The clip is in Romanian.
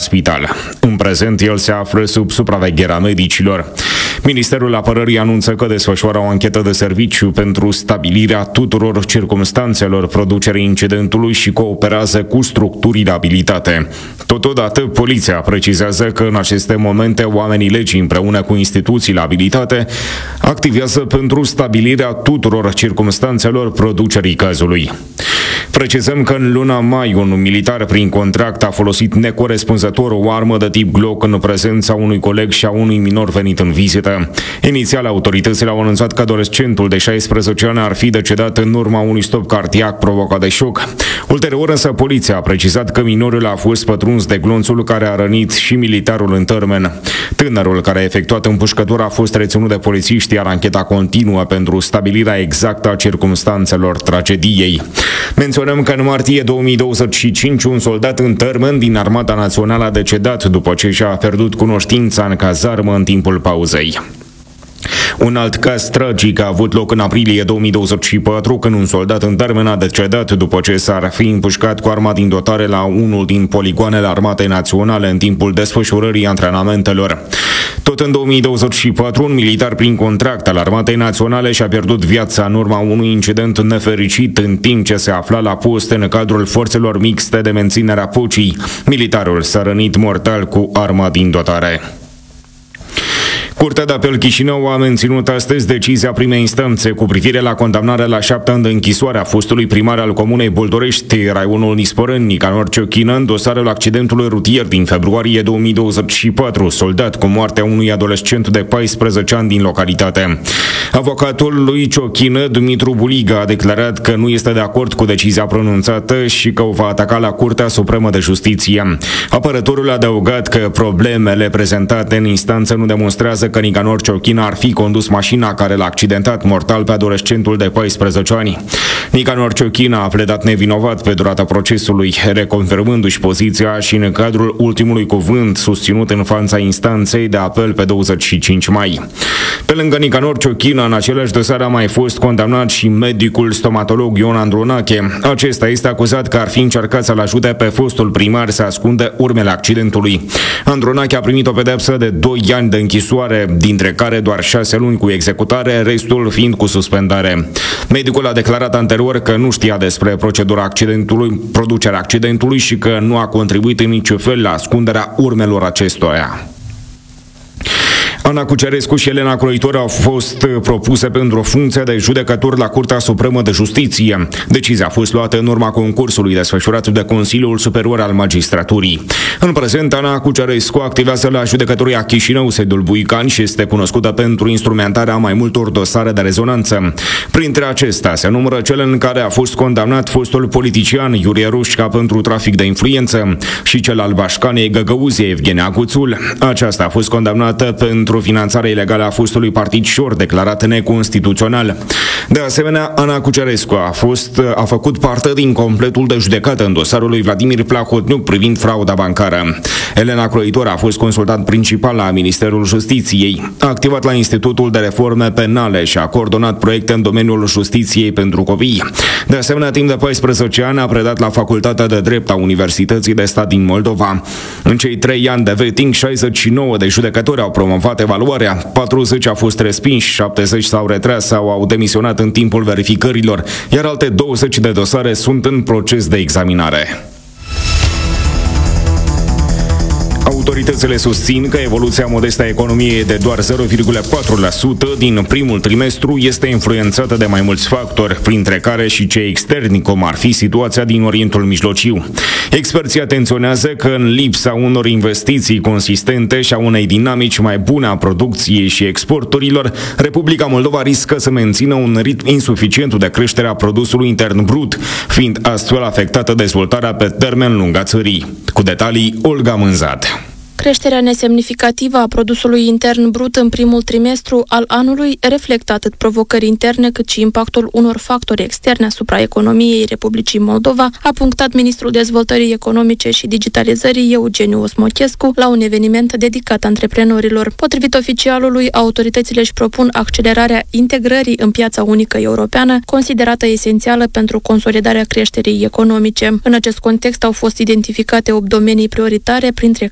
spital. În prezent, el se află sub supravegherea medicilor. Ministerul Apărării anunță că desfășoară o anchetă de serviciu pentru stabilirea tuturor circumstanțelor producerii incidentului și cooperează cu structurile abilitate. Totodată, poliția precizează că în aceste momente oamenii legii împreună cu instituțiile abilitate activează pentru stabilirea tuturor circumstanțelor producerii cazului. Precizăm că în luna mai un militar prin contract a folosit necorespunzător o armă de tip Glock în prezența unui coleg și a unui minor venit în vizită. Inițial, autoritățile au anunțat că adolescentul de 16 ani ar fi decedat în urma unui stop cardiac provocat de șoc. Ulterior, însă, poliția a precizat că minorul a fost pătruns de glonțul care a rănit și militarul în termen. Tânărul care a efectuat împușcătura a fost reținut de polițiști, iar ancheta continuă pentru stabilirea exactă a circumstanțelor tragediei. Menționăm că în martie 2025 un soldat în termen din Armata Națională a decedat după ce și-a pierdut cunoștința în cazarmă în timpul pauzei. Un alt caz tragic a avut loc în aprilie 2024, când un soldat în termen a decedat după ce s-ar fi împușcat cu arma din dotare la unul din poligoanele Armatei Naționale în timpul desfășurării antrenamentelor. Tot în 2024, un militar prin contract al Armatei Naționale și-a pierdut viața în urma unui incident nefericit în timp ce se afla la post în cadrul forțelor mixte de menținere a păcii. Militarul s-a rănit mortal cu arma din dotare. Curtea de apel Chișinău a menținut astăzi decizia primei instanțe cu privire la condamnarea la 7 ani de închisoare a fostului primar al comunei Boldorești, raionul Nisporeni, Nicanor Ciochină, în dosarul accidentului rutier din februarie 2024, soldat cu moartea unui adolescent de 14 ani din localitate. Avocatul lui Ciochină, Dumitru Buliga, a declarat că nu este de acord cu decizia pronunțată și că o va ataca la Curtea Supremă de Justiție. Apărătorul a adăugat că problemele prezentate în instanță nu demonstrează că Nicanor Ciochină ar fi condus mașina care l-a accidentat mortal pe adolescentul de 14 ani. Nicanor Ciochină a pledat nevinovat pe durata procesului, reconfirmându-și poziția și în cadrul ultimului cuvânt susținut în fața instanței de apel pe 25 mai. Pe lângă Nicanor Ciochină, în același dosar a mai fost condamnat și medicul stomatolog Ion Andronache. Acesta este acuzat că ar fi încercat să-l ajute pe fostul primar să ascundă urmele accidentului. Andronache a primit o pedeapsă de 2 ani de închisoare, dintre care doar 6 luni cu executare, restul fiind cu suspendare. Medicul a declarat anterior că nu știa despre producerea accidentului și că nu a contribuit în niciun fel la ascunderea urmelor acestuia. Ana Cucerescu și Elena Croitor au fost propuse pentru funcția de judecători la Curtea Supremă de Justiție. Decizia a fost luată în urma concursului desfășurat de Consiliul Superior al Magistraturii. În prezent, Ana Cucerescu activează la Judecătoria Chișinău, sediul Buican, și este cunoscută pentru instrumentarea mai multor dosare de rezonanță. Printre acestea se numără cel în care a fost condamnat fostul politician Iurie Rușca pentru trafic de influență și cel al bașcanei Găgăuziei Evgenia Guțul. Aceasta a fost condamnată pentru finanțarea ilegală a fostului partid Șor, declarat neconstituțional. De asemenea, Ana Cucerescu a făcut parte din completul de judecată în dosarul lui Vladimir Plahotniuc privind frauda bancară. Elena Croitor a fost consultant principal la Ministerul Justiției, a activat la Institutul de Reforme Penale și a coordonat proiecte în domeniul justiției pentru copii. De asemenea, timp de 14 ani a predat la Facultatea de Drept a Universității de Stat din Moldova. În cei 3 ani de vetting, 69 de judecători au promovat evaluarea, 40 au fost respinși, 70 s-au retras sau au demisionat în timpul verificărilor, iar alte 20 de dosare sunt în proces de examinare. Autoritățile susțin că evoluția modestă a economiei de doar 0,4% din primul trimestru este influențată de mai mulți factori, printre care și cei externi, cum ar fi situația din Orientul Mijlociu. Experții atenționează că în lipsa unor investiții consistente și a unei dinamici mai bune a producției și exporturilor, Republica Moldova riscă să mențină un ritm insuficient de creștere a produsului intern brut, fiind astfel afectată dezvoltarea pe termen lung a țării. Cu detalii, Olga Mânzat. Creșterea nesemnificativă a produsului intern brut în primul trimestru al anului reflectă atât provocări interne cât și impactul unor factori externe asupra economiei Republicii Moldova, a punctat ministrul Dezvoltării Economice și Digitalizării Eugeniu Osmochescu la un eveniment dedicat antreprenorilor. Potrivit oficialului, autoritățile își propun accelerarea integrării în piața unică europeană, considerată esențială pentru consolidarea creșterii economice. În acest context au fost identificate 8 domenii prioritare, printre